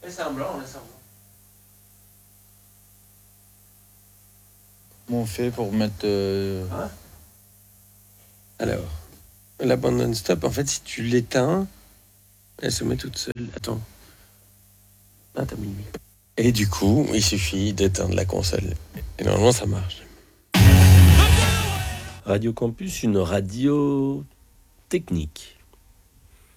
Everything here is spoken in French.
Comment on fait pour mettre... Alors, la bande non-stop, en fait, si tu l'éteins, elle se met toute seule. Attends. Ah, t'as mis. Et du coup, il suffit d'éteindre la console. Et normalement, ça marche. Radio Campus, une radio technique.